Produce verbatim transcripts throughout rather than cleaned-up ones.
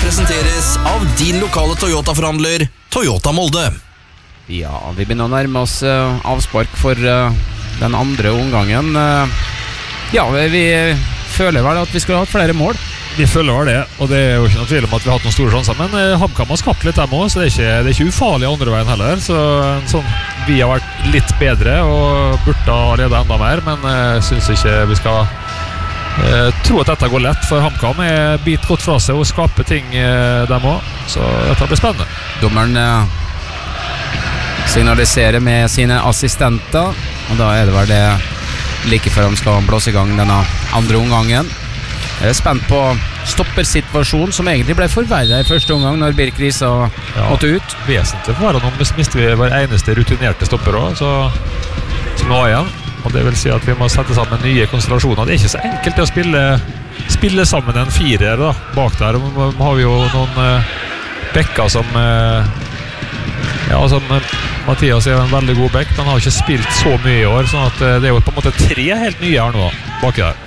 presenteres av din lokale Toyota-forhandler, Toyota Molde. Ja, vi begynner å nærme oss uh, avspark for uh, den andre omgangen. Uh, ja, vi, vi føler vel at vi skulle ha hatt flere mål. Vi føler vel det, og det er jo ikke noe tvil om at vi har hatt noen store sjanser. Men uh, HamKam har skapt litt dem også, så det er ikke, det er ikke ufarlig andre veien heller. Så en sånn, vi har vært litt bedre og burde ha ledet enda mer, men jeg uh, synes ikke vi skal uh, tro at dette går lett, for HamKam er bit godt fra seg og skaper ting uh, dem også, så dette blir spennende. Dommeren uh, signaliserer med sine assistenter, og da er det vel det like før de skal blåse i gang denne andre omgangen. Jeg er spent på stoppersituasjonen som egentlig ble forverret i første omgang når Birk Risa ja, måtte ut. Vesentlig for nå mister vi vår eneste rutinerte stopper også, så, som nå er igjen. Og det vil si at vi må sette sammen nye konstellasjoner. Det er ikke så enkelt å spille, spille sammen en firer da, bak der. Vi har jo noen uh, bekker som uh, ja, som uh, Mathias er en veldig god bekk, men han har ikke spilt så mye i år, sånn at uh, det er jo på en måte tre helt nye her nå baki der.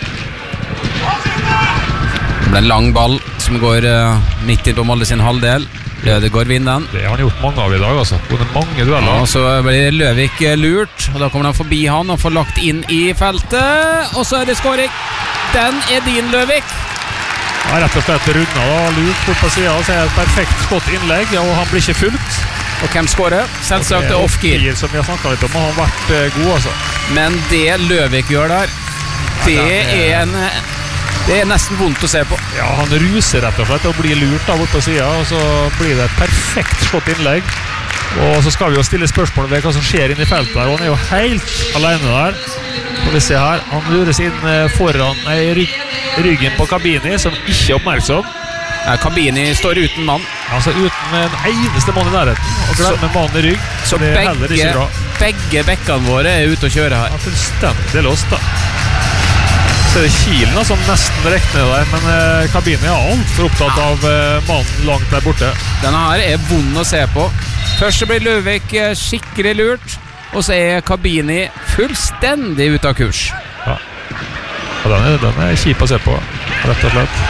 Det ble en lang ball som går uh, midt inn på Molde sin halvdel. Lødegård vinner den. Det har han gjort mange av i dag altså. Både mange dueller. Ja, så blir Løvik lurt, og da kommer han forbi han og får lagt inn i feltet, og så er det skåring. Den er din, Løvik. Ja, rett og slett rundet da, lurt bort på siden, så er det et perfekt skott innlegg, og han blir ikke fulgt. Og hvem skårer? Selvsagt det er Off-Gear, som vi har snakket litt om, og han har vært uh, god altså. Men det Løvik gjør der, det ja, er, er en det er nesten vondt å se på. Ja, han ruser rett og slett og blir lurt da bort på siden, og så blir det et perfekt skott innlegg. Og så skal vi jo stille spørsmål ved hva som skjer inne i feltet der, og han er jo helt alene der. Får vi se her, han lures inn foran nei, rygg, ryggen på Kabini, som ikke er oppmerksom. Ja, Kabini står uten mann. Altså uten en eneste mann i nærheten, og glemmer mannen i rygg. Så det er begge, heller ikke bra. Begge bekkene våre er ute å kjøre her. Ja, fullstendig låst da. Så er det Kilen da, som nesten rekner der, men eh, Kabini er alt for opptatt av eh, mannen langt der borte. Denne her er vond å se på. Først så blir Løvik eh, skikkelig lurt, og så er Kabini fullstendig ut av kurs. Ja, ja den, er, den er kjip å se på, rett og slett.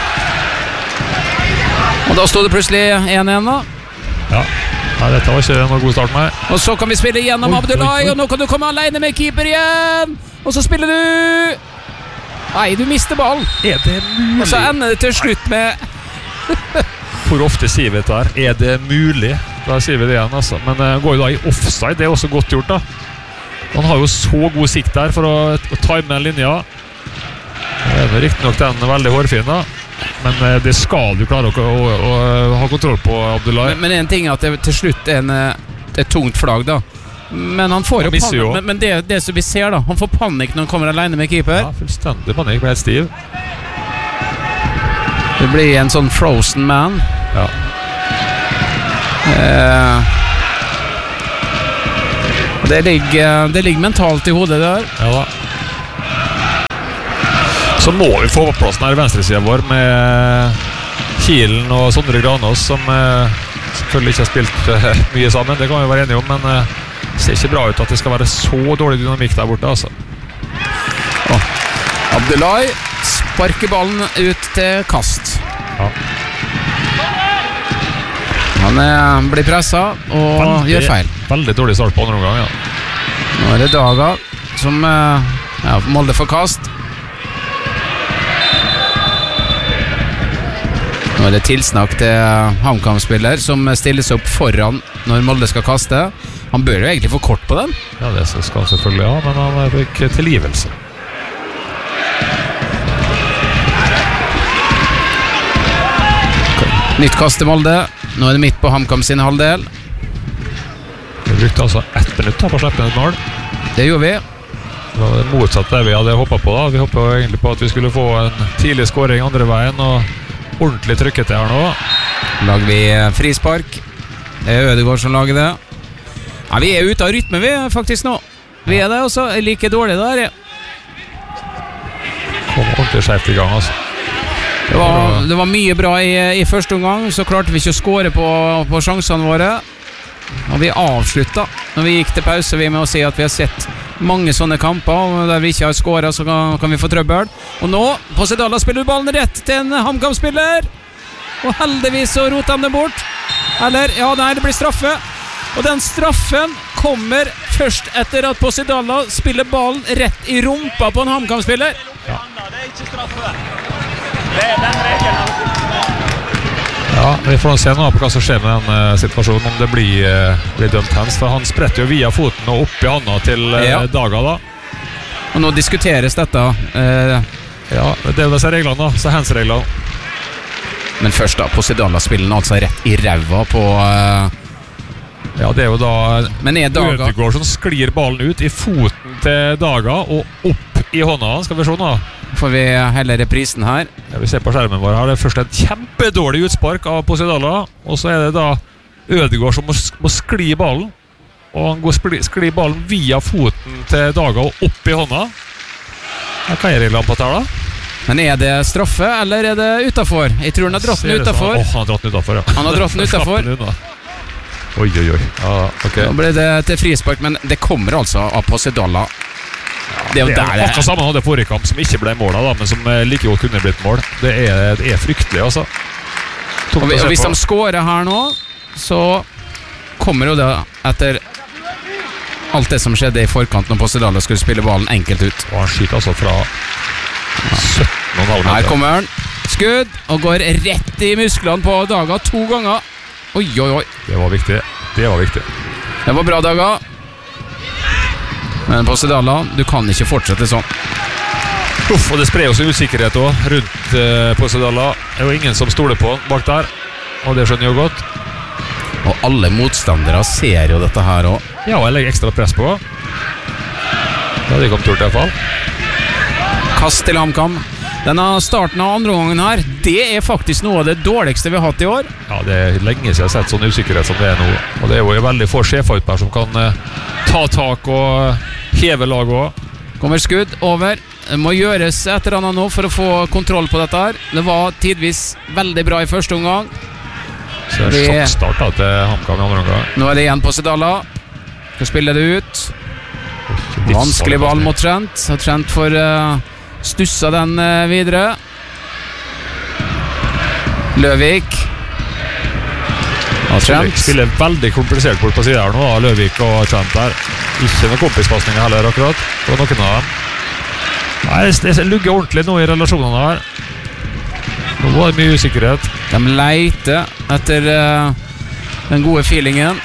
Og da stod det plutselig en igjen da. Ja, ja dette var ikke noe god start med. Og så kan vi spille gjennom Abdullahi, og nå kan du komme alene med keeper igjen. Og så spiller du... Nei, du mister ball. Er det mulig? Og så ender det til slutt med... Hvor ofte sier vi dette her? Er det mulig? Da sier vi det igjen, altså. Men uh, går jo da i offside, det er også godt gjort da. Han har jo så god sikt der for å, å time den linja. Det er riktig nok den veldig hårfin da. Men uh, det skal du klare å, å, å, å ha kontroll på, Abdullahi. Men, men en ting er at det til slutt er en, et tungt flagg da. Men han får jo panikk, men, men det, det som vi ser da, han får panikk når han kommer alene med keeper. Ja, fullstendig panikk, helt stiv. Det blir en sånn frozen man. Ja. Eh, og det ligger, det ligger mentalt i hodet der. Ja da. Så må vi få på plass den her venstresiden vår med Kilen og Sondre Granås, som eh, selvfølgelig ikke har spilt eh, mye sammen, det kan vi være enige om, men eh, det ser ikke bra ut at det skal være så dårlig dynamikk der borte altså. oh. Abdullahi sparker ballen ut til kast. Ja. Han er, blir presset og veldig, gjør feil. Veldig dårlig start på andre omgang, ja. Nå er det Daga som ja, Molde får kast. Nå er det tilsnakk til HamKam-spiller som stilles opp foran når Molde skal kaste. Han bør jo egentlig få kort på den. Ja, det skal han selvfølgelig ha, men han fikk tilgivelse. Nytt kast til Molde. Nå er det midt på HamKam sin halvdel. Vi brukte altså ett minutt på å slippe et mål. Det gjorde vi. Det var det motsatte vi hadde hoppet på da. Vi hoppet jo egentlig på at vi skulle få en tidlig skåring andre veien, og ordentlig trykket det her nå. Lager vi frispark. Det er Ødegård som lager det. Ja, vi er ute av rytme vi faktisk nå. Vi er det også, like dårlig der. Kom ordentlig skjevt i gang altså. Det var, det var mye bra i, i første omgang. Så klarte vi ikke å skåre på, på sjansene våre. Og vi avsluttet når vi gikk til pause vi med å si at vi har sett mange sånne kamper, og der vi ikke har skåret så kan, kan vi få trøbbel. Og nå, Posedala spiller ballen rett til en HamKam-spiller. og heldigvis så roter de det bort. Eller, ja, nei, det blir straffe. Og den straffen kommer først etter at Posidalla spiller ballen rett i rumpa på en HamKam-spiller. Ja. Det er ikke straffe. Det er den regelen. Ja, vi får se nå på hva som skjer med den uh, situasjonen, om det blir, uh, blir dømt hands, for han spretter jo via foten og opp i handa til uh, Ja. Daga da. Og nå diskuteres dette. Eh, Ja, det er jo disse reglene da, så hands-reglene. men først da, Posidalla spiller den altså rett i ræva på... Eh, Ja, det er jo da men er Daga... Ødegaard som sklir ballen ut i foten til Daga og opp i hånda. Skal vi se nå. Får vi heller reprisen her. Ja, vi ser på skjermen vår her. Det er først en kjempedårlig utspark av Posidalla, og så er det da Ødegaard som må, må skli ballen. Og han går skli, skli ballen via foten til Daga og opp i hånda. Ja, hva er reglene på dette her da? Men er det straffe, eller er det utenfor? Jeg tror han har dratt den Ser det sånn- utenfor. Åh, han har dratt den utenfor, ja. Han har dratt den Slapp utenfor. den unna. Oi, oi, oi. Ja, ok. Nå ble det til frispark, men det kommer altså av Posidalla. Det er jo Det der er det akkurat samme hadde forrige kamp, som ikke ble målet da, men som eh, like godt kunne blitt mål. Det er, det er fryktelig, altså. Tungt Og, å vi- se og hvis på. de scorer her nå, så kommer jo det etter alt det som skjedde i forkant når Posidalla skulle spille ballen enkelt ut. Og han skyter altså fra sytten komma fem Her meter. kommer han. Skudd, og går rett i musklene på Daga to ganger. Oi, oi, oi. Det var viktig. Det var viktig. Det var bra, Daga. Men Posidalla, du kan ikke fortsette sånn. Uff, og det sprer jo så usikkerhet også rundt eh, Posidalla. Det er jo ingen som stoler på han bak der, og det skjønner jeg jo godt. Og alle motstandere ser jo dette her også. Ja, og jeg legger ekstra press på. Ja, det kom tur til i hvert fall. Kast til HamKam. Denne starten av andre gangen her, det er faktisk noe av det dårligste vi har hatt i år. Ja, det er lenge siden jeg har sett sånn usikkerhet som det er nå. Og det er jo veldig få sjefer ut der som kan eh, ta tak og heve laget også. Kommer skudd over. Det må gjøres et eller annet nå for å få kontroll på dette her. Det var tidvis veldig bra i første omgang. Så det er Vi- sjokkstart da til HamKam i andre omgang. Nå er det igjen Posidalla. Skal spille det ut. Vanskelig ball mot Trent. Så Trent får uh, stussa den uh, videre. Løvik. Og Spiller, Trent. spiller veldig komplisert bort på siden her nå da, Løvik og Trent der. Ikke noen kompispasninger heller akkurat for noen av dem. Nei, det det lugger ordentlig nå i relasjonene her. Nå var det mye usikkerhet. De leiter etter uh, den gode feelingen.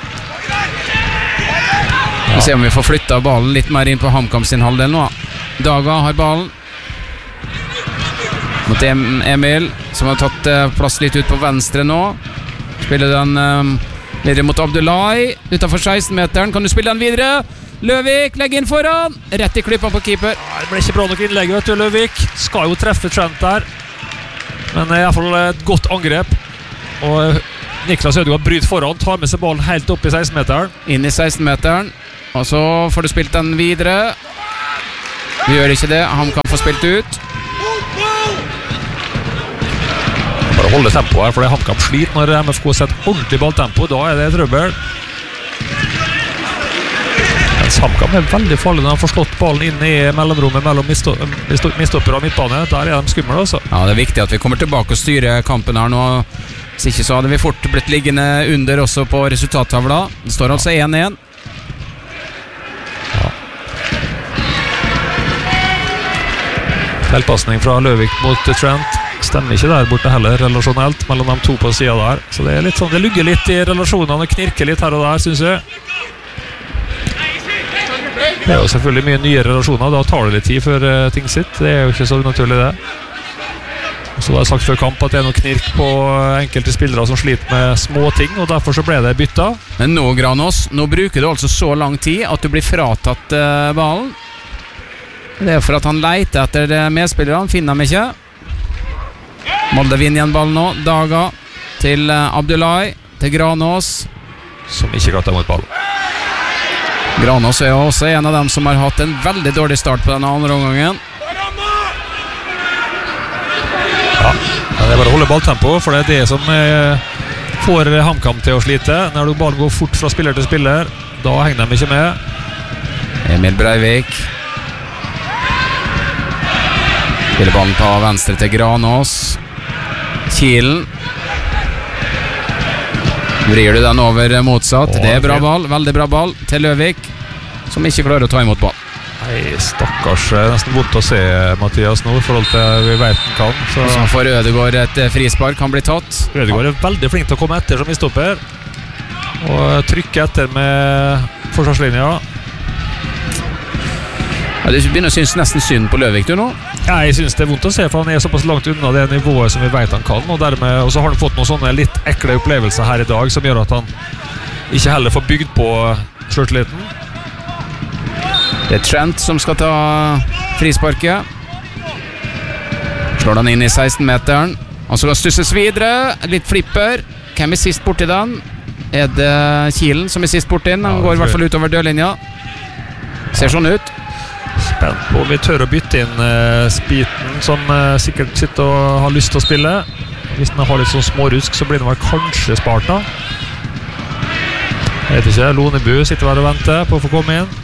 Vi ser om vi får flytta ballen litt mer inn på HamKam sin halvdel nå. Daga har ballen mot em Emil, som har tatt uh, plass litt ut på venstre nå. Spiller den um, videre mot Abdullahi utenfor seksten-meteren. Kan du spille den videre? Løvik legger inn foran. Rett i klippa på keeper. Nei, det ble ikke bra nok innlegg, vet du, Løvik. Skal jo treffe Trent der. Men det er i hvert fall et godt angrep. Og Niklas Ødegaard bryter foran, tar med seg ballen helt opp i seksten-meteren. Inn i seksten-meteren. Og så får du spilt den videre. Vi gjør ikke det. Han kan få spilt ut. Bare holde tempo her, for det er HamKam slit når M F K setter ordentlig balltempo. Da er det trøbbel. Mens HamKam er veldig farlig når de får slått ballen inn i mellomrommet mellom midtstopper og midtbane. Der er de skumle også. Ja, det er viktig at vi kommer tilbake og styrer kampen her nå. Hvis ikke så hadde vi fort blitt liggende under også på resultattavla. Det står altså én én. Feilpasning fra Løvik mot Trent. Stemmer ikke der borte heller, relasjonelt, mellom de to på siden der. Så det er litt sånn, det lugger litt i relasjonene og knirker litt her og der, synes jeg. Det er jo selvfølgelig mye nye relasjoner, da tar det litt tid før uh, ting sitt. Det er jo ikke så unaturlig det. Og så var det sagt før kamp at det er noe knirk på enkelte spillere som sliter med små ting, og derfor så ble det bytta. Men nå, Granås, nå bruker du altså så lang tid at du blir fratatt uh, ballen. Det er for at han leter etter uh, medspillere. Han finner dem ikke. Molde vinner igjen ballen nå. Daga til uh, Abdullahi, til Granås. Som ikke klarte mot ballen. Granås er også en av dem som har hatt en veldig dårlig start på denne andre omgangen. Ja, det er bare å holde balltempo, for det er det som eh, får HamKam til å slite. Når du ballen går fort fra spiller til spiller, da henger de ikke med. Emil Breivik. Spiller ballen på venstre til Granås. Kielen Vrir du den over motsatt. Det er bra ball, veldig bra ball til Løvik, som ikke klarer å ta imot ball. Nei, stakkars, nesten vondt å se Mathias nå i forhold til vi vet han kan. Så, så får Ødegaard et frispark, kan bli tatt. Ødegaard er veldig flink til å komme etter som midtstopper og trykke etter med forsvarslinja. Ja, du begynner å synes nesten synd på Løvik du nå. Ja, jeg synes det er vondt å se, for han er såpass langt unna det nivået som vi vet han kan, og dermed, og så har han fått noen sånne litt ekle opplevelser her i dag som gjør at han ikke heller får bygd på selvtilliten. Det er Trent som skal ta frisparket. Slår den inn i seksten-meteren, og så skal stusses videre. Litt flipper. Hvem er sist borti den? Er det Kielen som er sist borti den? Han Ja, går i hvert fall utover dørlinja. Ser sånn ut. Spent på om vi tør å bytte inn uh, Spiten, som uh, sikkert sitter og har lyst til å spille. Hvis den har litt sånn smårusk, så blir den vel kanskje spart da. Jeg vet ikke, Lonebu sitter der og venter på å få komme inn.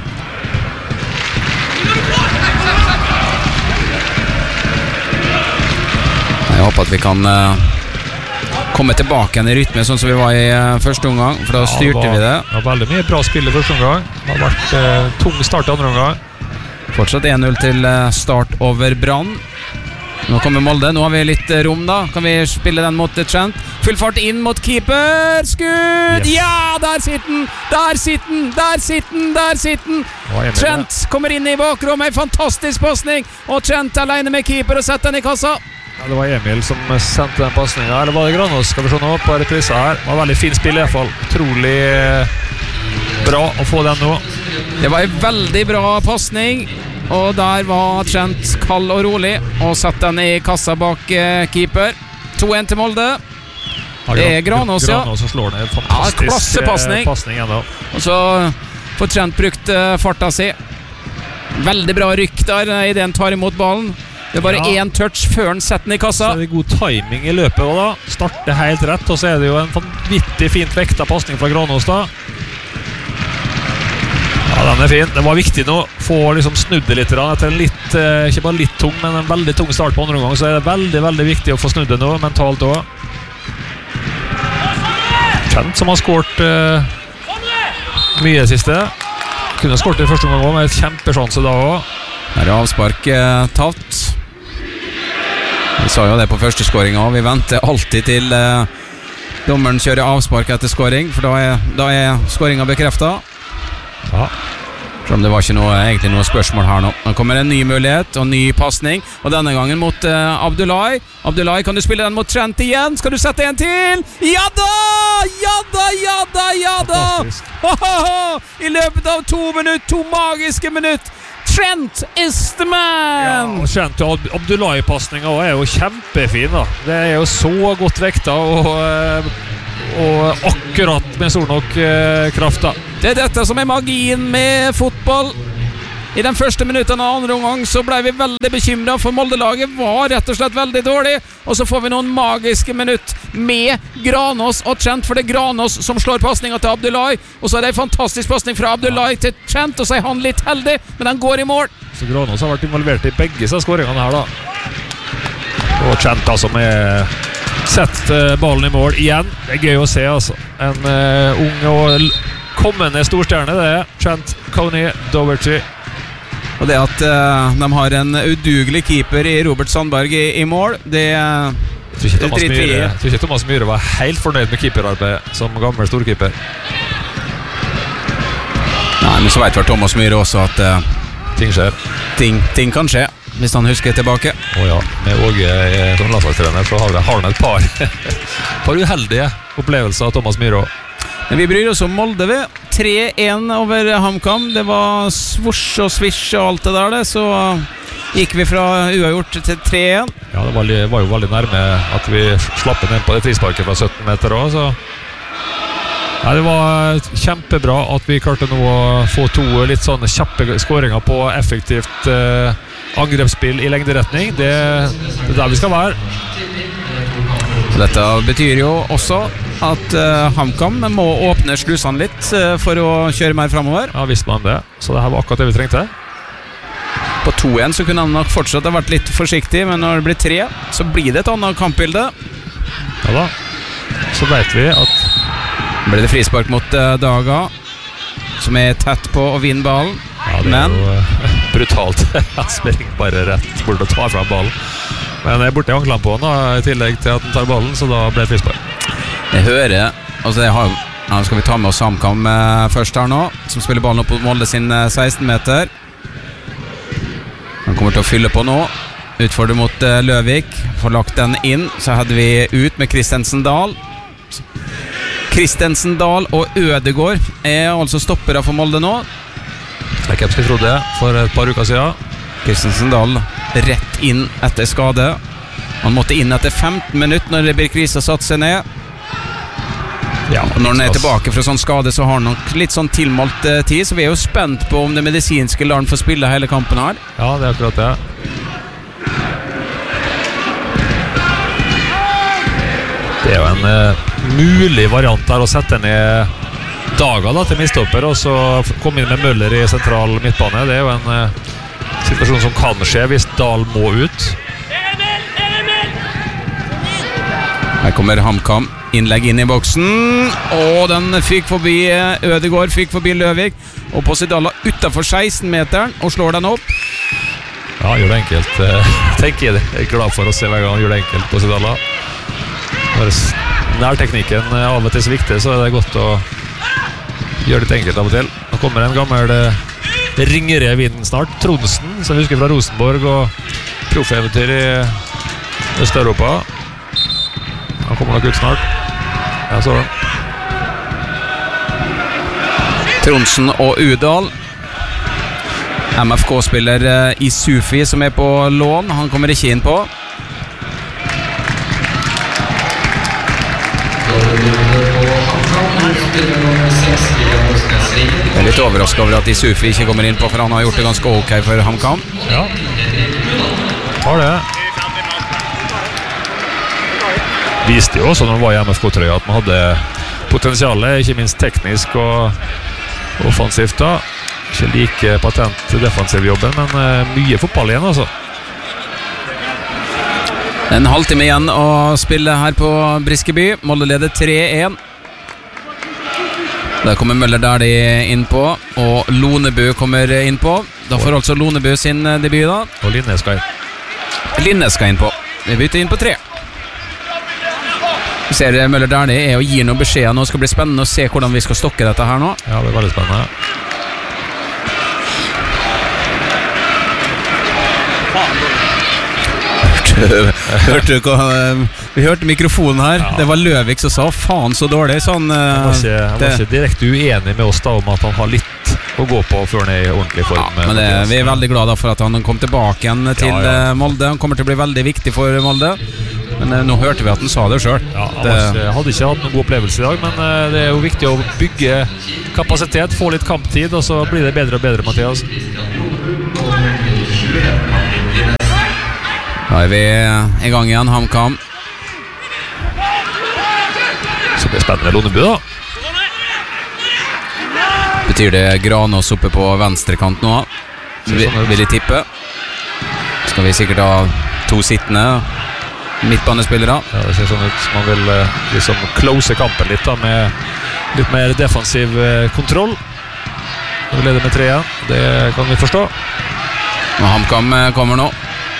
Jeg håper at vi kan uh, komme tilbake igjen i rytme sånn som vi var i uh, første omgang, for da styrte ja, det var, vi det. Det var veldig mye bra spill i første omgang. Det har vært uh, tung start i andre omgang. Fortsatt en null til uh, start over Brann. Nå kommer Molde, nå har vi litt uh, rom da. Kan vi spille den mot Trent? Full fart inn mot keeper. Skudd! Yes. Ja, der sitter den! Der sitter den! Der sitter den! Der sitter den! Trent kommer inn i bakrommet, fantastisk passning, og Trent alene med keeper og setter den i kassa. Ja, det var Emil som sendte den passningen. Eller var det Granås? Skal vi se nå på reprisa her. Det var veldig fin spill i hvert fall. Utrolig bra å få den nå. Det var en veldig bra passning, og der var Trent kald og rolig og satte den i kassa bak eh, keeper. to en til Molde. Ja, Det er Granås, ja. Granås som slår den. Ja, Fantastisk klassepasning. passning igjen da. Og så får Trent brukt uh, farta si. Veldig bra rykk der uh, i det han tar imot ballen. Det er bare Ja. én touch før han setter den i Så kassa. er det god timing i løpet også da. Starter helt rett, og så er det jo en vanvittig fint vekta passning fra Granås da. Ja, den er fin. Det var viktig nå. Få liksom snudd det litt. Etter en litt, eh, ikke bare litt tung, men en veldig tung start på andre omgang, så er det veldig, veldig viktig å få snudd det nå, mentalt også. Kjent som har skåret eh, mye det siste. Kunne ha skåret i første omgang også, med et kjempesjanse da også. Her er avspark uh, tatt. Vi sa jo det på første skåringen. Vi venter alltid til uh, dommeren kjører avspark etter skåring, for da er, da er skåringen bekreftet. Ja. Selv om det var ikke noe, egentlig noe spørsmål her nå. Nå kommer en ny mulighet og ny passning, og denne gangen mot uh, Abdullahi. Abdullahi, kan du spille den mot Trent igjen? Skal du sette en til? Ja da! Ja da, ja da, ja da! Ho, ho, ho! I løpet av to minutter, to magiske minutter, Trent is the man! Ja, og Trent og Abdullahi-passningen er jo kjempefin da. Det er jo så godt vekta og, og akkurat med stor nok eh, kraft da. Det er dette som er magien med fotball. I den første minutten av andre omgang så ble vi veldig bekymret, for Molde-laget var rett og slett veldig dårlig, og så får vi noen magiske minutter med Granås og Trent, for det er Granås som slår passningen til Abdullahi, og så er det en fantastisk passning fra Abdullahi til Trent, og så er han litt heldig, men han går i mål. Så Granås har vært involvert i begge seg skåringene her da. Og Trent da, som er sett uh, ballen i mål igjen. Det er gøy å se altså. En uh, ung og l- kommende storstjerne, det er Trent Coney Doverty. Og det at uh, de har en udugelig keeper i Robert Sandberg i, i mål, det uh, Jeg tror ikke Thomas Det driter vi i. Myhre, jeg tror ikke Thomas Myhre var helt fornøyd med keeperarbeid som gammel storkeeper. Nei, men så vet vel Thomas Myhre også at uh, Ting skjer. ting, ting kan skje, hvis han husker tilbake. Å ja, med Åge eh, som landslagstrener så har han et par par uheldige opplevelser av Thomas Myhre også. Men vi bryr oss om Molde, vi. tre en over HamKam. Det var svosj og svisj og alt det der, det. Så gikk vi fra uavgjort til tre en. Ja, det var, var jo veldig nærme at vi slapp ned på det frisparket fra sytten meter også, så ja, det var kjempebra at vi klarte nå å få to litt sånne kjappe skåringer på effektivt eh, angrepsspill i lengderetning. Det, det er der vi skal være. Dette betyr jo også at uh, HamKam må åpne slusene litt uh, for å kjøre mer fremover. Ja, visste man det. Så det her var akkurat det vi trengte. På to en så kunne han nok fortsatt ha vært litt forsiktig, men når det blir tre, så blir det et annet kampbilde. Ja da. Så vet vi at Ble det frispark mot uh, Daga, som er tett på å vinne ballen. Ja, det Men er jo uh, brutalt. Han springer bare rett bort og tar frem ballen. Men jeg er borte i anklene på han da, i tillegg til at han tar ballen, så da ble det frispark. Jeg hører, altså jeg har, ja, skal vi ta med oss Samkam uh, først her nå, som spiller ballen opp på Molde sin uh, seksten meter. Han kommer til å fylle på nå. Utfordrer mot uh, Løvik. Får lagt den inn. Så hadde vi ut med Kristensen Dahl. Kristensen Dahl og Ødegård er altså stoppere for Molde nå. Jeg ikke skulle trodd det for et par uker siden. Kristensen Dahl rett inn etter skade. Han måtte inn etter femten minutter når Birk Riise satte seg ned. Ja, og når han er tilbake fra sånn skade, så har han nok litt sånn tilmålt uh, tid. Så vi er jo spent på om det medisinske lar han få spille hele kampen her. Ja, det er akkurat det. Det er jo en uh, mulig variant her å sette ned Daga da, til midtstopper, og så komme inn med Møller i sentral midtbane. Det er jo en uh, situasjon som kan skje hvis Dahl må ut. Her kommer HamKam. Innlegg inn i boksen. Og den fikk forbi Ødegård, fikk forbi Løvik. Og Posidala utenfor seksten-meteren og slår den opp. Ja, gjør det enkelt. Tenker jeg det. Jeg er glad for å se hver gang han gjør det enkelt, Posidala. Når nærteknikken av og til svikter, så er det godt å gjøre det enkelt av og til. Nå kommer en gammel ringere vind snart. Tronsen, som vi husker fra Rosenborg og proffeventyr i Øst-Europa. Han kommer nok ut snart. Jeg så den. Tronsen og Udal. M F K-spiller Isufi som er på lån. Han kommer ikke inn på. Jeg er litt overrasket over at Isufi ikke kommer inn på, for han har gjort det ganske ok for HamKam. Ja, har det. Viste jo også når han var i M F K-trøya at man hadde potensialet, ikke minst teknisk og offensivt da. Ikke like patent defensiv jobben, men uh, mye fotball igjen altså. En halvtime igjen å spille her på Briskeby. Molde leder tre én. Der kommer Møller Dæhlie inn på, og Lonebø kommer inn på. Da får altså Lonebø sin debut da. Og Linne skal inn. Linne skal inn på. Vi bytter inn på tre. Vi ser Møller Dæhlie er og gir noen beskjeder nå. Det skal bli spennende å se hvordan vi skal stokke dette her nå. Ja, det er veldig spennende. Hørte du hva vi hørte mikrofonen her? Ja. Det var Løvik som sa faen så dårlig sånn, Han var, ikke, han var ikke direkte uenig med oss da om at han har litt å gå på før han er i ordentlig form. Ja, men det, vi er veldig glade for at han kom tilbake igjen til ja, ja. Molde. Han kommer til å bli veldig viktig for Molde. Men nå hørte vi at han sa det selv. Ja, han det, ikke, hadde ikke hatt noen god opplevelse i dag, men det er jo viktig å bygge kapasitet, få litt kamptid, og så blir det bedre og bedre, Mathias. Da er vi i gang igjen, HamKam. Så blir det spennende Lonebø da. Betyr det Granås oppe på venstre kant nå? Vil, vil jeg tippe. Skal vi sikkert ha to sittende midtbanespillere. Ja, det ser sånn ut. Man vil liksom close kampen litt da, med litt mer defensiv kontroll. Vi leder med tre igjen. Det kan vi forstå. Og HamKam kommer nå.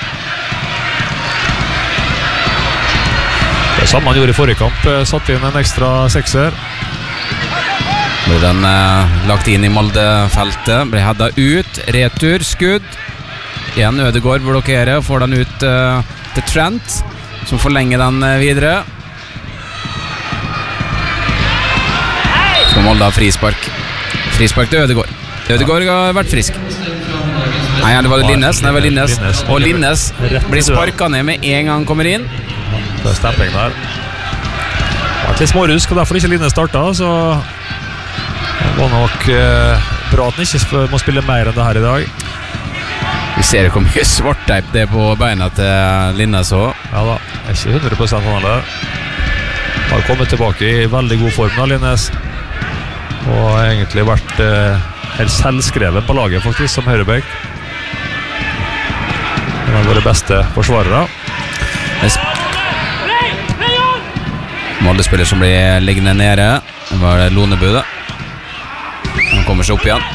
Det samme han gjorde i forrige kamp, satt inn en ekstra sekser. Ble den eh, lagt inn i Molde-feltet, ble hedda ut, retur, skudd. Igjen Ødegård blokkerer, får den ut eh, til Trent, som forlenger den eh, videre. Så Molde har frispark. Frispark til Ødegård. Ødegård har vært frisk. Nei, det var Linnes, nei, det var Linnes. Og Linnes blir sparket ned med en gang han kommer inn. Det er stempling der. Det var litt smårusk, og derfor ikke Linne startet, så det var nok eh, bra at han ikke må spille mer enn det her i dag. Vi ser hvor mye svartteip det er på beina til Linnes også. Ja da, ikke hundre prosent han der. Har kommet tilbake i veldig god form da, Linnes. Og har egentlig vært eh, helt selvskreven på laget faktisk, som høyrebekk. Han er våre beste forsvarere. Molde-spiller som blir liggende nede. Det var det Lonebu da. Han kommer seg opp igjen.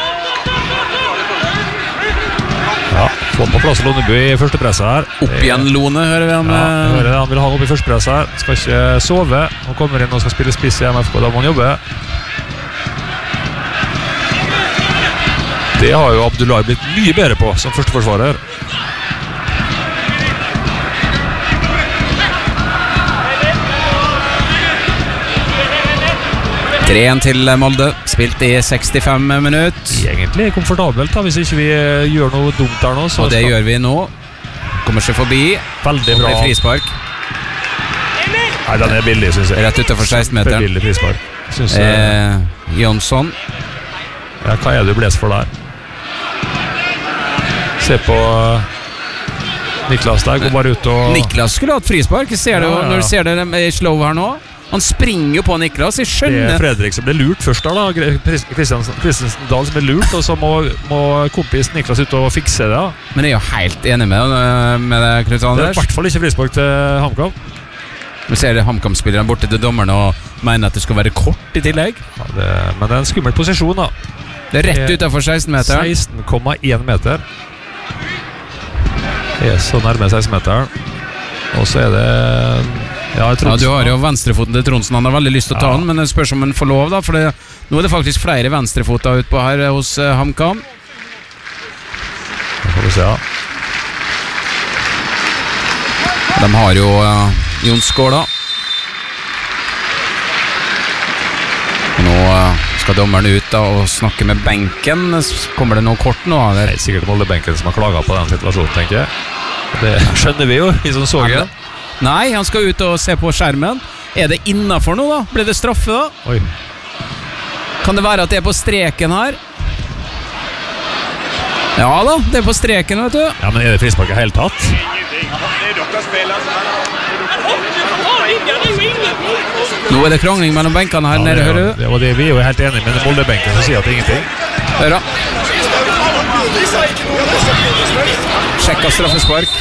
Ja, få på plass Lonebu i første presset her. Opp igjen Lone, hører vi han. Ja, hører det. Han vil ha han opp i første presset her. Skal ikke sove. Han kommer inn og skal spille spiss i M F K, da må han jobbe. Det har jo Abdullahi blitt mye bedre på som førsteforsvarer. tre én til Molde, spilt i sekstifem minutter. Egentlig komfortabelt da, hvis ikke vi gjør noe dumt der nå. Så og det skal... gjør vi nå. Kommer seg forbi. Veldig bra. Frispark. Nei, den er billig, synes jeg. Rett utenfor seksten-meteren. Billig frispark. Synes eh, jeg. Jonsson. Ja, hva er det du bles for der? Se på Niklas der, går bare ut og... Niklas skulle hatt frispark. Ser du, ja, ja. Når du ser det i slow her nå. Han springer jo på Niklas, jeg skjønner. Det er Fredrik som ble lurt først da, da. Kristiansen Dahl som ble lurt, og så må, må kompis Niklas ut og fikse det da. Men jeg er jo helt enig med, med det, Knut Anders. Det er i hvert fall ikke frispark til HamKam. Vi ser HamKam-spilleren borte til dommeren og mener at det skal være kort i tillegg. Ja, det, men det er en skummel posisjon da. Det er rett utenfor seksten-meteren. seksten komma én meter. Det er så nærme seksten-meteren. Og så er det... Ja, ja, du har jo venstrefoten til Trondsen. Han har veldig lyst til å ta ja. den, men det spørs om han får lov da, for det, nå er det faktisk flere venstrefoter ut på her hos uh, HamKam. Det får vi se, ja. De har jo uh, Jon Skåla. Nå uh, skal dommeren ut da og snakke med benken. Kommer det noe kort nå? Det er sikkert Molde-benken som har klaget på den situasjonen, tenker jeg. Det skjønner vi jo, i sånn såge. Nei, han skal ut og se på skjermen. Er det innenfor noe da? Blir det straffe da? Oi. Kan det være at det er på streken her? Ja da, det er på streken, vet du. Ja, men er det frispark i hele tatt? Nå er det krangling mellom benkene her ja, nede, det, hører du? Det, og det, vi er jo helt enige med Molde-benken som sier at det er ingenting. Hør da. Sjekka straffespark.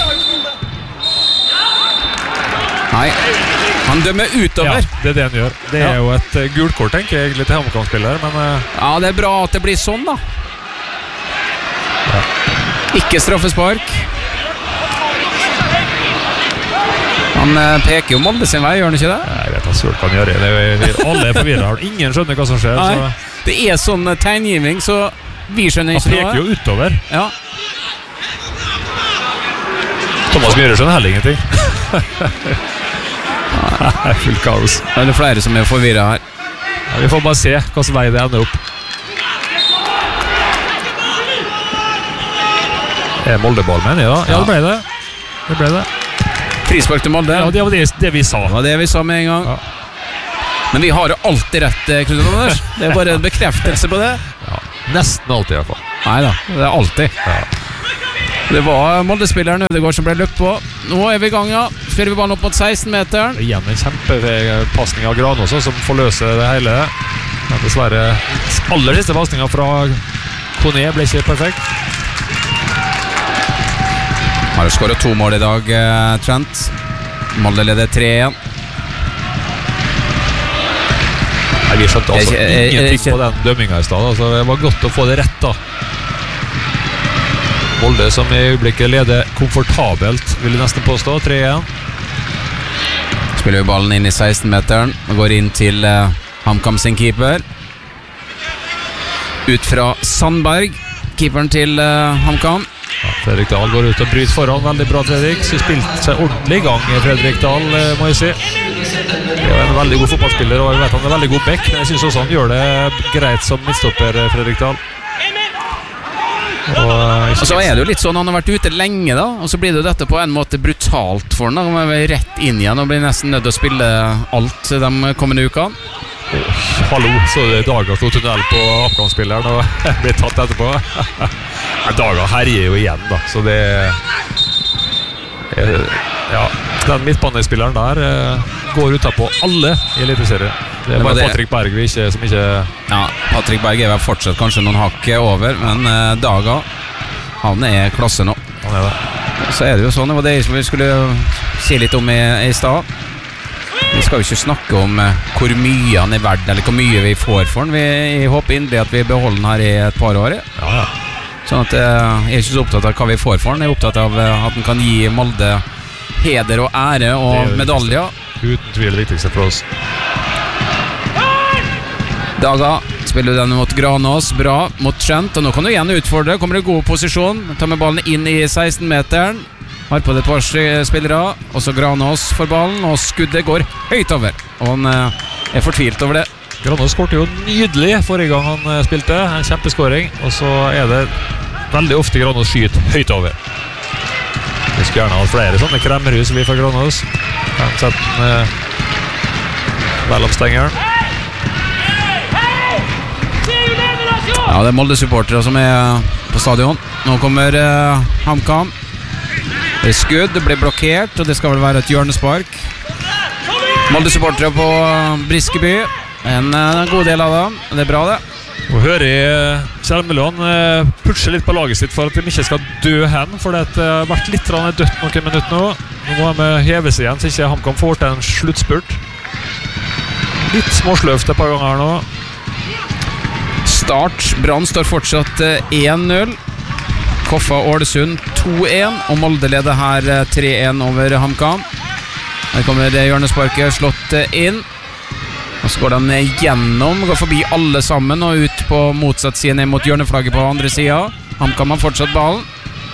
Nei, han dømmer utover. Ja, det er det han gjør. Det er ja. jo et uh, gulkort, tenker jeg, egentlig til HamKam-spiller, men... Uh, ja, det er bra at det blir sånn, da. Ja. Ikke straffespark. Han uh, peker jo Molde sin vei, gjør han ikke det? Nei, jeg vet hva sørt kan gjøre. Det er, alle er forvirret. Ingen skjønner hva som skjer. Nei, så. Det er sånn uh, tegngivning, så vi skjønner ikke noe. Han peker jo utover. Ja. Thomas Myhre skjønner heller ingenting. Nei, full kaos. Det er det flere som er forvirret her. Ja, vi får bare se hvilken vei det ender opp. Er Molde-ball med en, ja? Ja, det ble det. Det ble det. Frispark til Molde. Ja, det var det, det vi sa. Det var det vi sa med en gang. Ja. Men vi har jo alltid rett, Knut Anders. Det er bare en bekreftelse på det. Ja, nesten alltid i hvert fall. Neida, det er alltid. Ja. Det var Molde-spilleren Ødegaard som ble løpt på. Nå er vi i gang, ja. Spiller vi ballen opp mot seksten-meteren. Igjen en kjempepassning av Gran også, som forløser det hele. Men dessverre, aller siste passningen fra Kone ble ikke perfekt. Har jo skåret to mål i dag, Trent. Molde leder tre igjen. Nei, vi skjønte altså ingenting på den dømmingen i sted. Altså, det var godt å få det rett da. Molde som i øyeblikket leder komfortabelt, vil jeg nesten påstå, tre igjen. Spiller vi ballen inn i seksten-meteren og går inn til uh, HamKam sin keeper. Ut fra Sandberg, keeperen til uh, HamKam. Ja, Fredrik Dahl går ut og bryter foran, veldig bra Fredrik. Så spilte seg ordentlig i gang Fredrik Dahl, må jeg si. Det er en veldig god fotballspiller, og jeg vet han er veldig god back, men jeg synes også han gjør det greit som midtstopper, Fredrik Dahl. Og, og så er det jo litt sånn, han har vært ute lenge da, og så blir det jo dette på en måte brutalt for han da. Han er rett inn igjen og blir nesten nødt til å spille alt de kommende ukene. Oh, hallo, så det Daga slå tunnel på Afghan-spilleren og blir tatt etterpå. Daga herjer jo igjen da, så det er, ja, den midtbanespilleren der eh, går utenpå alle i Eliteserien. Det er bare det... Patrick Berg vi ikke, som ikke... Ja, Patrick Berg er vel fortsatt kanskje noen hakk over, men uh, Daga, han er klasse nå. Han er det. Så er det jo sånn, det var det vi skulle si litt om i, i stad. Vi Vi skal jo ikke snakke om uh, hvor mye han er verdt, eller hvor mye vi får for han. Vi jeg håper inderlig at vi beholder han her i et par år. Ja, ja. Sånn at uh, jeg er ikke så opptatt av hva vi får for han. Jeg er opptatt av uh, at han kan gi Molde heder og ære og medaljer. Uten tvil det viktigste for oss. Daga spiller den mot Granås, bra mot Trent, og nå kan du igjen utfordre. Kommer det god posisjon, tar med ballen inn i seksten-meteren. Har på det et par spillere, og så Granås for ballen, og skuddet går høyt over. Og han eh, er fortvilt over det. Granås skårte jo nydelig forrige gang han eh, spilte, en kjempeskåring, og så er det veldig ofte Granås skyter høyt over. Vi skulle gjerne ha flere sånne kremmerhus vi fra Granås. Kan sette den eh, vel opp stengeren. Ja, det er Molde-supportere som er på stadion. Nå kommer eh, HamKam. Det er skudd, det blir blokkert, og det skal vel være et hjørnespark. Molde-supportere på Briskeby. En, en god del av dem. Det er bra, det. Og hører jeg Kjelmeland uh, pushe litt på laget sitt for at de ikke skal dø hen, for det har vært litt dødt noen minutter nå. Nå må de heve seg igjen, så ikke HamKam får til en sluttspurt. Litt småsløvt et par ganger her nå. Start. Brann står fortsatt én null. Koffa Ålesund to én, og Molde leder her tre én over HamKam. Her kommer det hjørnesparket slått inn. Og så går de gjennom, går forbi alle sammen og ut på motsatt side ned mot hjørneflagget på andre siden. HamKam har fortsatt ballen.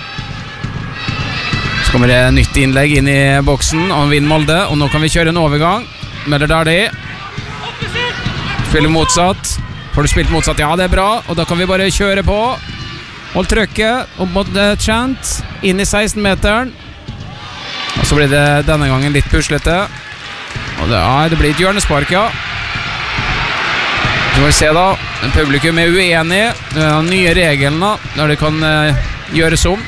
Så kommer det nytt innlegg inn i boksen, og han vinner Molde. Og nå kan vi kjøre en overgang. Møller Dæhlie spiller motsatt. Får du spilt motsatt? Ja, det er bra. Og da kan vi bare kjøre på. Hold trykket opp mot Trent. Inn i seksten-meteren. Og så blir det denne gangen litt puslete. Og det, ja, det blir et hjørnespark, ja. Så må vi se da. Publikum er uenig. Det er den nye regelen da, der det kan uh, gjøres om.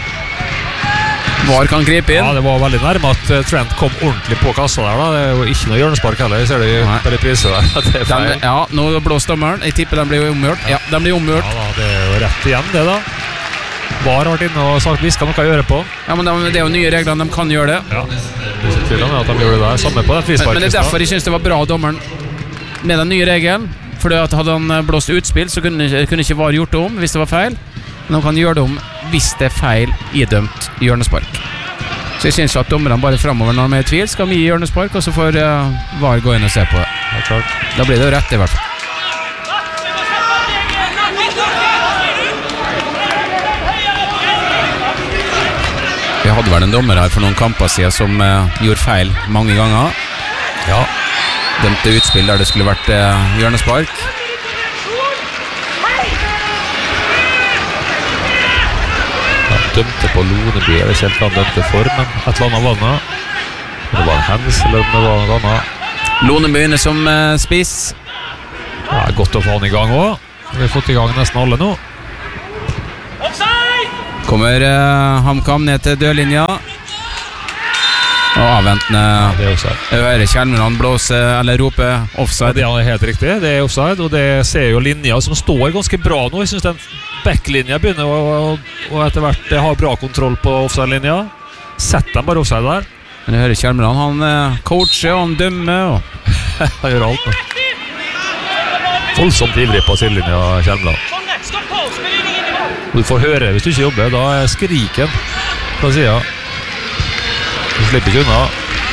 Var kan gripe inn. Ja, det var veldig nærme at Trent kom ordentlig på kassa der da. Det er jo ikke noe hjørnespark heller. Jeg ser det jo på reprise der. Det er feil. Den, ja, nå blåst dommeren. Jeg tipper den blir jo omgjort. Ja, den blir omgjort. Ja da, det er jo rett igjen det da. Var har vært inne og sagt vi skal noe å gjøre på. Ja, men det er jo nye regler, de kan gjøre det. Ja, det er ikke at de gjør det der. Samme på den frispark. Men, men det er derfor jeg synes det var bra dommeren med den nye regelen. Fordi at hadde han blåst utspill, så kunne, kunne ikke VAR gjort det om hvis det var feil. Men han kan gjøre det om hvis det er feil idømt hjørnespark. Så jeg synes at dommerne bare fremover når de er i tvil skal vi gi hjørnespark, og så får uh, VAR gå inn og se på det. Ja, klart. Da blir det jo rett i hvert fall. Vi hadde vel en dommer her for noen kamper siden som uh, gjorde feil mange ganger. Ja. Dømte utspill der det skulle vært uh, hjørnespark. Dømte på Loneby, jeg vet ikke helt hva han dømte for, men et eller annet vannet. Det var en hands, eller om det var noe annet. Loneby inne som uh, spiss. Ja, godt å få han i gang også. Vi har fått i gang nesten alle nå. Kommer uh, HamKam ned til dørlinja. Og avventende. Ja, det er offside. Jeg hører Kjelmeland blåse eller rope offside. Ja, det er helt riktig, det er offside, og det ser jo linja som står ganske bra nå. Jeg synes den backlinja begynner å, å etter hvert ha bra kontroll på offside-linja. Sett dem bare offside der. Men jeg hører Kjelmeland, han uh, coacher og han dømmer og han gjør alt nå. Voldsomt ivrig på sidelinja, Kjelmeland. Du får høre hvis du ikke jobber, da er skriken fra siden. Du slipper ikke unna.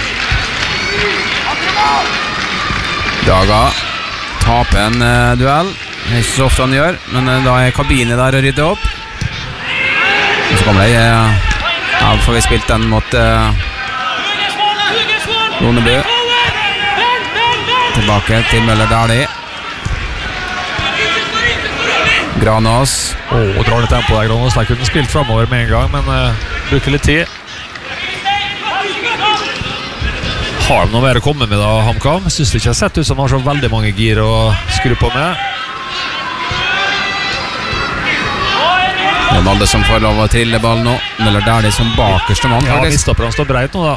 Daga taper en uh, duell. Det er ikke så ofte han gjør, men uh, da er kabinen der å rydde opp. Og så kommer det uh, ja, får vi spilt den mot uh, Loneby. Tilbake til Møller Dæhlie. Granås. Åh, oh, drar litt tempo der, Granås. Der kunne spilt fremover med en gang, men uh, bruker litt tid. Har de noe mer å komme med da, HamKam? Jeg synes det ikke har sett ut som de har så veldig mange gir å skru på med. Det er Molde som får lov å trille ball nå. Møller Dæhlie som bakerste mann. Ja, midtstopperne står breit nå da.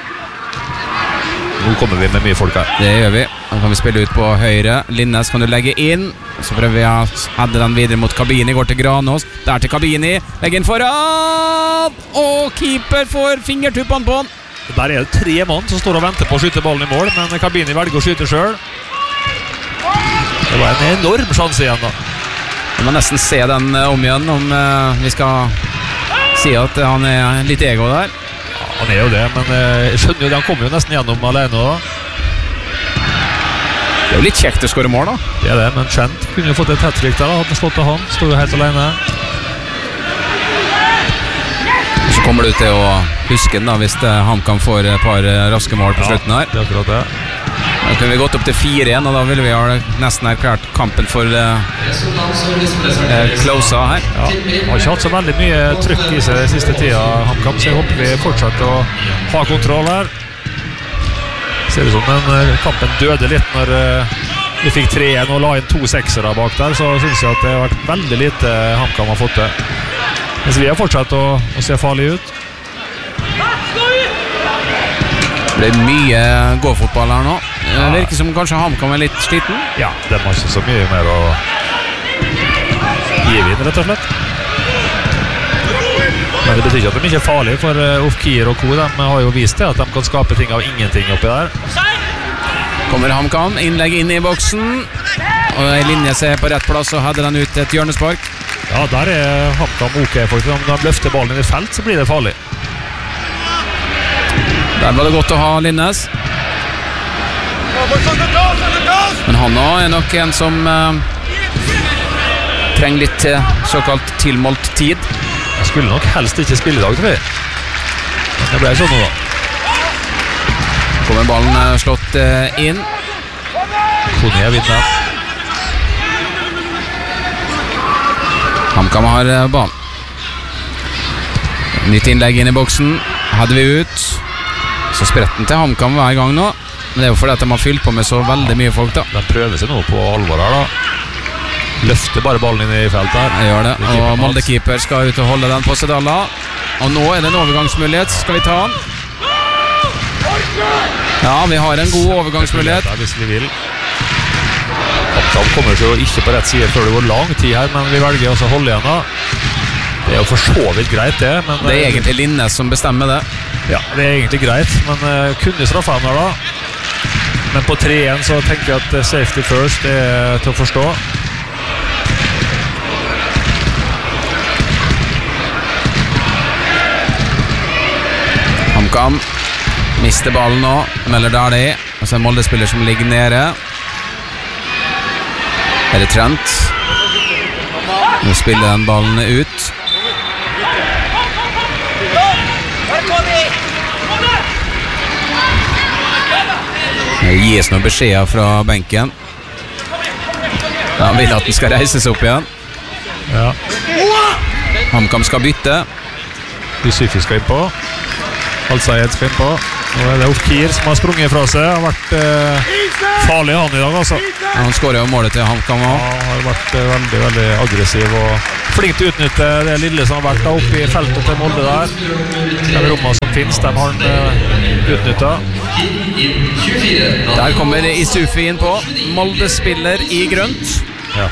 Nå kommer vi med mye folk her. Det gjør vi. Nå kan vi spille ut på høyre. Linnes kan du legge inn. Så prøver vi å hadde den videre mot Kabini. Går til Granås. Der til Kabini. Legg inn foran. Og keeper får fingertuppene på han. Der er det tre mann som står og venter på å skyte ballen i mål, men Kabini velger å skyte selv. Det var en enorm sjanse igjen da. Vi må nesten se den om igjen om uh, vi skal si at han er litt ego der. Ja, han er jo det, men uh, jeg skjønner jo det, han kommer jo nesten gjennom alene da. Det er jo litt kjekt å skåre mål da. Det er det, men Trent kunne jo fått et hat-trick der da, hadde han slått av han, stod jo helt alene. Så kommer du til å huske den da, hvis HamKam får et par raske mål på slutten her. Ja, det er akkurat det. Da kunne vi gått opp til fire igjen, og da ville vi ha nesten erklært kampen for uh, uh, closa her. Ja, han har ikke hatt så veldig mye trykk i seg den siste tida, HamKam, så jeg håper vi fortsetter å ha kontroll her. Ser det som den uh, kampen døde litt når uh, vi fikk tre igjen og la inn to seksere bak der, så synes jeg at det har vært veldig lite HamKam har fått det. Mens vi har fortsatt å, å se farlig ut. Det blir mye gåfotball her nå. Det virker som kanskje HamKam er litt sliten. Ja, det var ikke så mye mer å gi inn, rett og slett. Men det betyr ikke at de ikke er farlige, for Ofkir og Co. De har jo vist det, at de kan skape ting av ingenting oppi der. Kommer HamKam, innlegg inn i boksen, og en linje ser på rett plass og hadde den ut et hjørnespark. Ja, der er HamKam ok, for om de løfter ballen inn i felt, så blir det farlig. Der var det godt å ha Linnes. Men han også er nok en som uh, trenger litt uh, såkalt tilmålt tid. Jeg skulle nok helst ikke spille i dag, tror jeg. Men det ble sånn nå da. Kommer ballen uh, slått uh, inn. Kone vinner. HamKam har uh, ballen. Nytt innlegg inn i boksen. Hadde vi ut. Så spretten til HamKam hver gang nå. Men det er jo fordi at de har fylt på med så veldig mye folk da. De prøver seg nå på alvor her da. Løfter bare ballen inn i feltet her. Jeg gjør det, og Molde-keeper skal ut og holde den på Sedalla. Og nå er det en overgangsmulighet. Skal vi ta den? Ja, vi har en god overgangsmulighet. Hvis vi vil. HamKam kommer jo ikke på rett side før det går lang tid her, men vi velger også å holde igjen da. Det er jo for så vidt greit det, men det er egentlig Linnes som bestemmer det. Ja, det er egentlig greit, men uh, kunne straffe han her da. Men på tre igjen så tenker jeg at uh, safety first er til å forstå. HamKam mister ballen nå, melder Dali, og så er Molde-spiller som ligger nede. Er det Trent? Nå spiller den ballen ut. Det gis noen beskjeder fra benken. Han vil at den skal reises opp igjen. Ja. HamKam skal bytte. Yusufi skal inn på. Al-Sayed skal inn på. Nå er det Ofkir som har sprunget fra seg. Har vært eh, farlig han i dag altså. Ja, han skårer jo målet til HamKam også. Ja, han har vært eh, veldig, veldig aggressiv og flink til å utnytte det lille som har vært da oppe i feltet til Molde der. De rommene som finnes, de har han eh, utnyttet. Der kommer Isufi inn på. Molde spiller i grønt. Ja.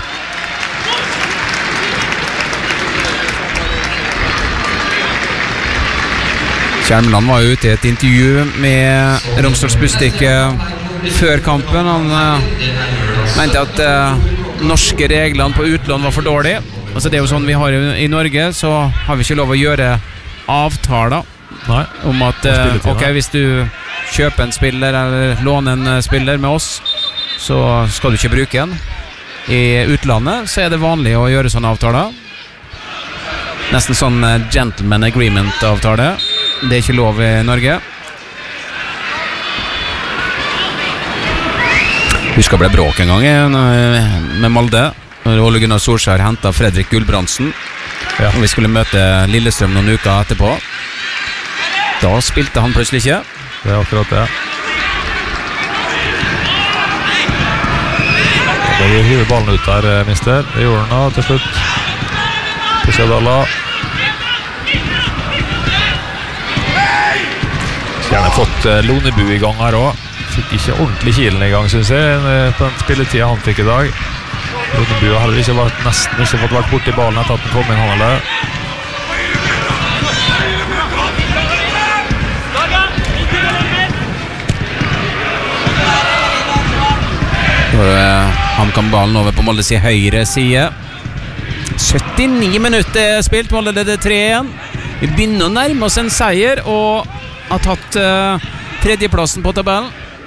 Kjermeland var jo ute i et intervju med Romsdals Bustikke før kampen. Han uh, mente at uh, norske reglene på utlån var for dårlig. Altså det er jo sånn vi har i, i Norge, så har vi ikke lov å gjøre avtaler. Nei. Om at uh, ok, hvis du kjøper en spiller eller låner en uh, spiller med oss, så skal du ikke bruke den. I utlandet så er det vanlig å gjøre sånne avtaler. Nesten sånn uh, gentleman agreement avtale. Det er ikke lov i Norge. Husker det ble bråk en gang med Molde når Ole Gunnar Solskjær hentet Fredrik Gulbrandsen, ja. Og vi skulle møte Lillestrøm noen uker etterpå. Da spilte han plutselig ikke. Det er akkurat det. Da vi hiver ballen ut der, mister. Det gjorde han da til slutt. På Sedalla. Gjerne fått uh, Lonebu i gang her også. Fikk ikke ordentlig kilen i gang, synes jeg, på den spilletiden han fikk i dag. Lonebu har heller ikke vært, nesten ikke fått vært bort i ballen etter at den kom inn, han eller. Går HamKam ballen over på Moldes i høyre side. syttini minutter spilt, Molde leder tre igjen. Vi begynner å nærme oss en seier og har tatt uh, tredjeplassen på tabellen.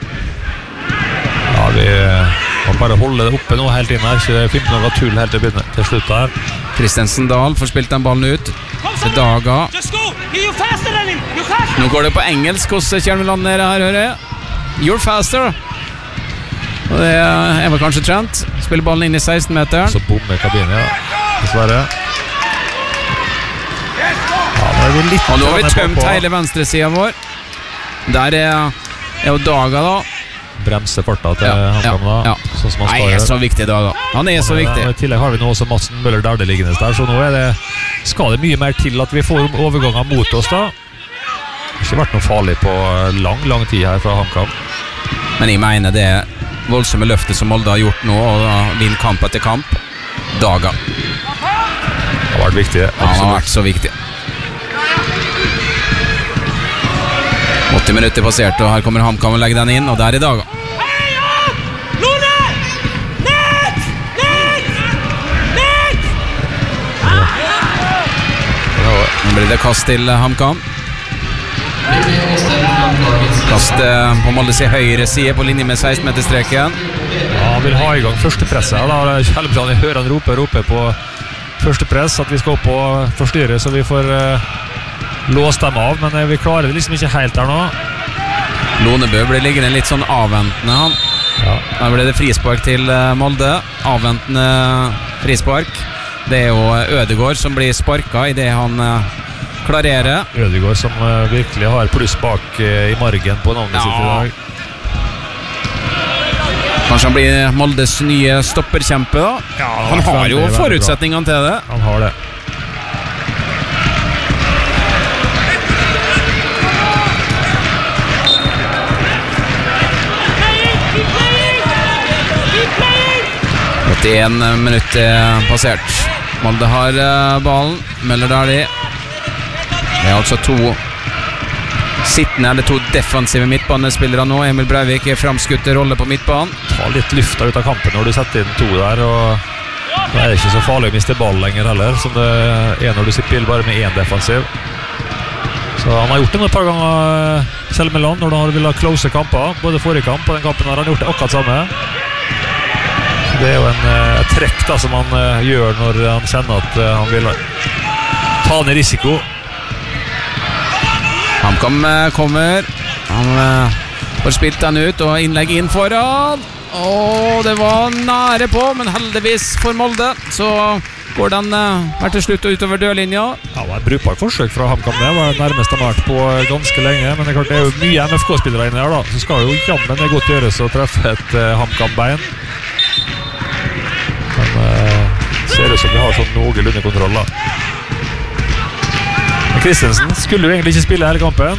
Ja, vi må bare holde det oppe nå helt inn her, ikke finne noe tull helt til, begynne, til slutt her. Kristensen Dahl får spilt den ballen ut til Daga. Nå går det på engelsk hos Kjerneland her, hører jeg. You're faster. Og det er vel kanskje Trent. Spiller ballen inn i seksten-meteren. Så bommer kabinen, ja. Dessverre. Ja, nå er vi litt... Og nå har vi tømt hele venstresiden vår. Der er, er jo Daga da. Bremse farta til ja, HamKam da. Ja, ja. Sånn som han Nei, skal er gjøre. så viktig Daga. Han er så ja, viktig. I tillegg har vi nå også Madsen Møller Derde liggende der, så nå er det, skal det mye mer til at vi får overganger mot oss da. Det har ikke vært noe farlig på lang, lang tid her fra HamKam. Men jeg mener det voldsomme løftet som Molde har gjort nå, og vinner kamp etter kamp. Daga. Det har vært viktig. Ja, han har vært så viktig. åtti minutter passert, og her kommer HamKam og legger den inn, og der er Daga. Nå blir det kast til HamKam. Kast på Moldes i høyre side på linje med seksten-meterstreken. Ja, han vil ha i gang første presset her da. Hellebrand, jeg hører han rope, rope på første press, at vi skal opp og forstyrre, så vi får uh, låst dem av, men uh, vi klarer det liksom ikke helt her nå. Lonebø blir liggende litt sånn avventende, han. Ja. Da blir det frispark til uh, Molde. Avventende frispark. Det er jo Ødegård som blir sparket i det han uh, klarerer. Ødegård som uh, virkelig har pluss bak uh, i margen på navnet Ja. sitt i dag. Kanskje han blir Moldes nye stopperkjempe da. Ja, Han har veldig, jo veldig forutsetningene til det. bra. Han har det. åttien minutter passert. Molde har uh, ballen. Møller Dali. Det er altså to sittende eller to defensive midtbanespillere nå. Emil Breivik er framskutt rolle på midtbanen. Ta litt lufta ut av kampen når du setter inn to der, og da er det ikke så farlig å miste ball lenger heller, som det er når du spiller bare med én defensiv. Så han har gjort det et par ganger, Kjell-Meland, når han vil ha close kamper, både forrige kamp og den kampen har han gjort det akkurat samme. Så det er jo en uh, trekk da, som han uh, gjør når han kjenner at uh, han vil ta ned risiko. HamKam uh, kommer. Han uh, får spilt den ut, og innlegg inn foran. Åh, det var nære på, men heldigvis for Molde så går den uh, her til slutt utover dørlinja. Ja, det var et brukbart forsøk fra HamKam. Det var nærmest han har vært på ganske lenge, men det er klart det er jo mye M F K-spillere inne her da, så skal jo jammen det godt gjøres å treffe et uh, HamKam-bein. Men uh, ser ut som vi har sånn noenlunde kontroll da. Kristensen skulle jo egentlig ikke spille hele kampen.